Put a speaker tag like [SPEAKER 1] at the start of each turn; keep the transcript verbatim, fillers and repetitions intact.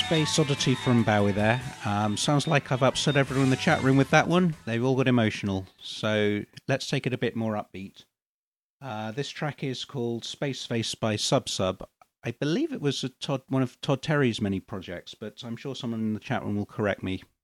[SPEAKER 1] Space Oddity from Bowie there. Um, sounds like I've upset everyone in the chat room with that one. They've all got emotional. So let's take it a bit more upbeat. Uh, this track is called Space Face by Sub Sub. I believe it was a Todd, one of Todd Terry's many projects, but I'm sure someone in the chat room will correct me